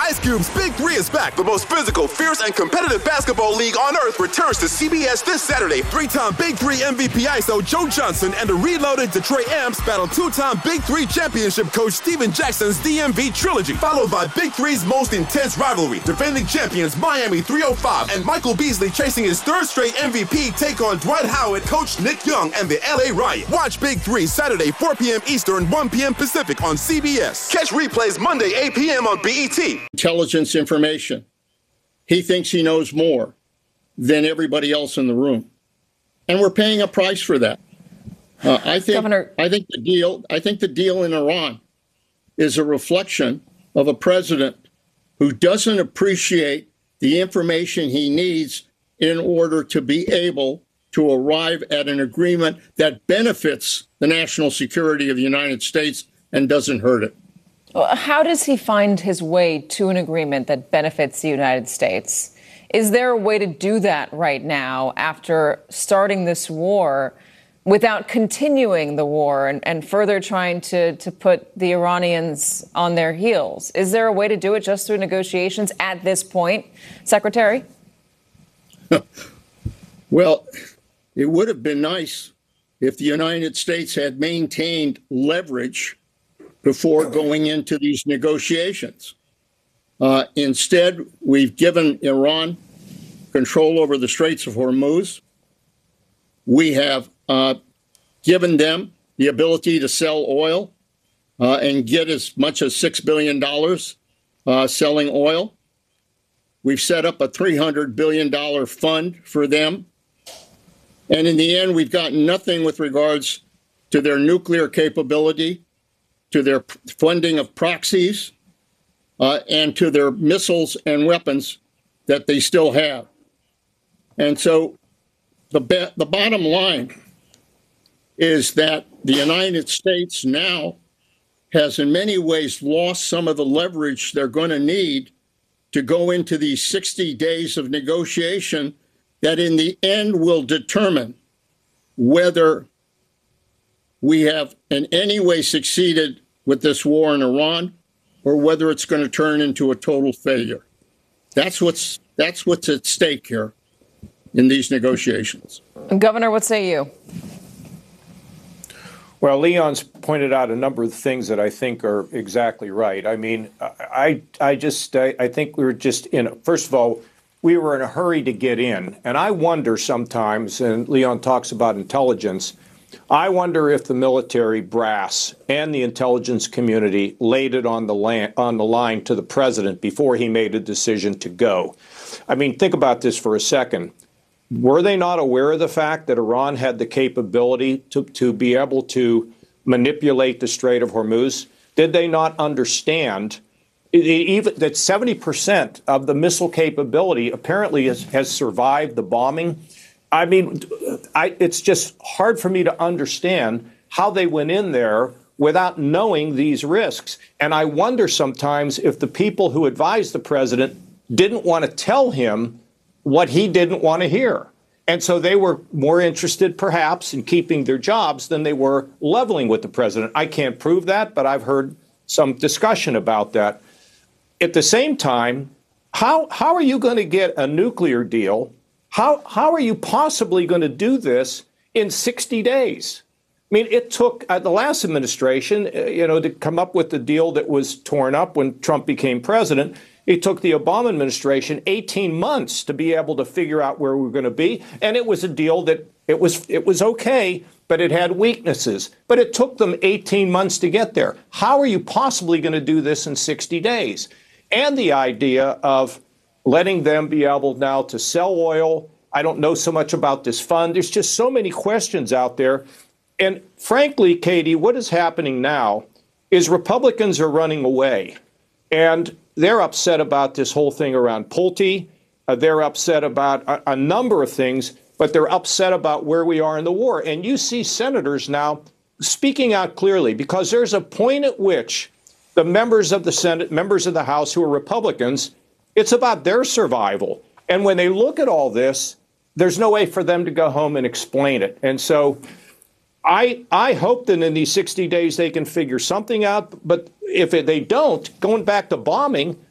Ice Cube's Big Three is back. The most physical, fierce, and competitive basketball league on earth returns to CBS this Saturday. Three-time Big Three MVP ISO Joe Johnson and the reloaded Detroit Amps battle two-time Big Three championship coach Steven Jackson's DMV trilogy, followed by Big Three's most intense rivalry. Defending champions Miami 305 and Michael Beasley chasing his third straight MVP take on Dwight Howard, coach Nick Young, and the LA Riot. Watch Big Three Saturday, 4 p.m. Eastern, 1 p.m. Pacific on CBS. Catch replays Monday, 8 p.m. on BET. Intelligence information. He thinks he knows more than everybody else in the room. And we're paying a price for that. I think the deal in Iran is a reflection of a president who doesn't appreciate the information he needs in order to be able to arrive at an agreement that benefits the national security of the United States and doesn't hurt it. How does he find his way to an agreement that benefits the United States? Is there a way to do that right now after starting this war without continuing the war and further trying to put the Iranians on their heels? Is there a way to do it just through negotiations at this point, Secretary? Well, it would have been nice if the United States had maintained leverage before going into these negotiations. Instead, we've given Iran control over the Straits of Hormuz. We have given them the ability to sell oil and get as much as $6 billion selling oil. We've set up a $300 billion fund for them. And in the end, we've gotten nothing with regards to their nuclear capability, to their funding of proxies, and to their missiles and weapons that they still have. And so the bottom line is that the United States now has in many ways lost some of the leverage they're going to need to go into these 60 days of negotiation that in the end will determine whether we have in any way succeeded with this war in Iran or whether it's going to turn into a total failure. That's what's at stake here in these negotiations. Governor, what say you? Well, Leon's pointed out a number of things that I think are exactly right. I mean, I think we were just first of all, we were in a hurry to get in. And I wonder sometimes, and Leon talks about intelligence, I wonder if the military brass and the intelligence community laid it on the line to the president before he made a decision to go. I mean, think about this for a second. Were they not aware of the fact that Iran had the capability to be able to manipulate the Strait of Hormuz? Did they not understand even that 70% of the missile capability apparently has survived the bombing? I mean, it's just hard for me to understand how they went in there without knowing these risks. And I wonder sometimes if the people who advised the president didn't want to tell him what he didn't want to hear. And so they were more interested, perhaps, in keeping their jobs than they were leveling with the president. I can't prove that, but I've heard some discussion about that. At the same time, how are you going to get a nuclear deal? How are you possibly going to do this in 60 days? I mean, it took the last administration, to come up with the deal that was torn up when Trump became president. It took the Obama administration 18 months to be able to figure out where we were going to be. And it was a deal that it was okay, but it had weaknesses. But it took them 18 months to get there. How are you possibly going to do this in 60 days? And the idea of letting them be able now to sell oil. I don't know so much about this fund. There's just so many questions out there. And frankly, Katie, what is happening now is Republicans are running away. And they're upset about this whole thing around Pulte. They're upset about a number of things, but they're upset about where we are in the war. And you see senators now speaking out clearly because there's a point at which the members of the Senate, members of the House who are Republicans, it's about their survival. And when they look at all this, there's no way for them to go home and explain it. And so I hope that in these 60 days they can figure something out. But if they don't, going back to bombing,